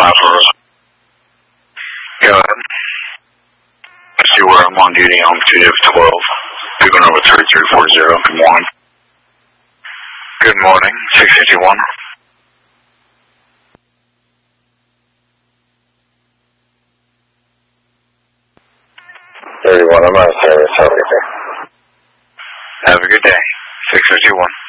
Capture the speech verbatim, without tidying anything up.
five four. Go ahead. I see where I'm on duty on two F twelve. People number three three four zero. Good morning. Good morning. six fifty-one. thirty-one, I'm out of service. Have a good day. Have a good day. six fifty-one.